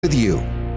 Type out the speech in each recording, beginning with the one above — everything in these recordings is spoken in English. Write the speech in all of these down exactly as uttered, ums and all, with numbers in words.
with you.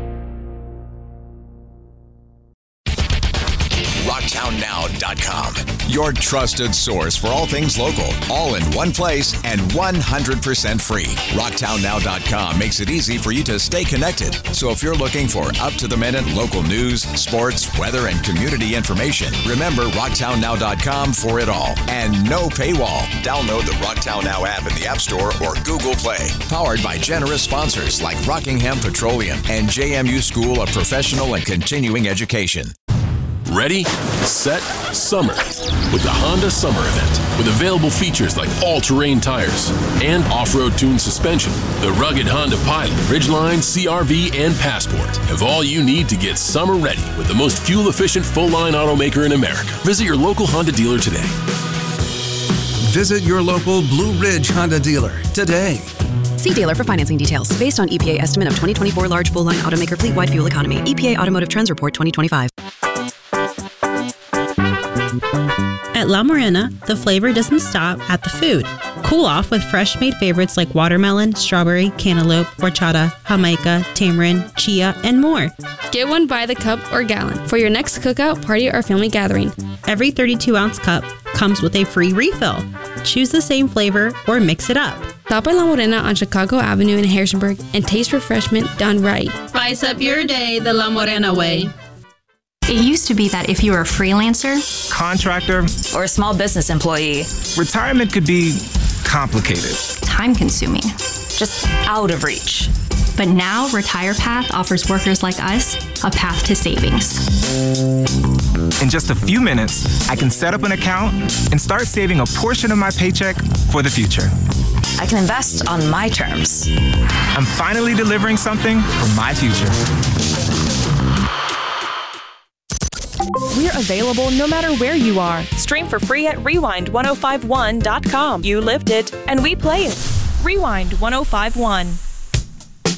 rocktown now dot com. Your trusted source for all things local, all in one place and one hundred percent free. rocktown now dot com makes it easy for you to stay connected. So if you're looking for up-to-the-minute local news, sports, weather, and community information, remember rocktown now dot com for it all. And no paywall. Download the Rocktown Now app in the App Store or Google Play. Powered by generous sponsors like Rockingham Petroleum and J M U School of Professional and Continuing Education. Ready, set, summer with the Honda Summer Event. With available features like all-terrain tires and off-road tuned suspension, the rugged Honda Pilot, Ridgeline, C R V, and Passport have all you need to get summer ready with the most fuel-efficient full-line automaker in America. Visit your local Honda dealer today. Visit your local Blue Ridge Honda dealer today. See dealer for financing details. Based on E P A estimate of twenty twenty-four large full-line automaker fleet-wide fuel economy. E P A Automotive Trends Report twenty twenty-five. At La Morena, the flavor doesn't stop at the food. Cool off with fresh-made favorites like watermelon, strawberry, cantaloupe, horchata, jamaica, tamarind, chia, and more. Get one by the cup or gallon for your next cookout, party, or family gathering. Every thirty-two ounce cup comes with a free refill. Choose the same flavor or mix it up. Stop by La Morena on Chicago Avenue in Harrisonburg and taste refreshment done right. Spice up your day the La Morena way. It used to be that if you were a freelancer, contractor, or a small business employee, retirement could be complicated, time-consuming, just out of reach. But now RetirePath offers workers like us a path to savings. In just a few minutes, I can set up an account and start saving a portion of my paycheck for the future. I can invest on my terms. I'm finally delivering something for my future. We're available no matter where you are. Stream for free at rewind ten fifty-one dot com. You lived it, and we play it. Rewind ten fifty-one.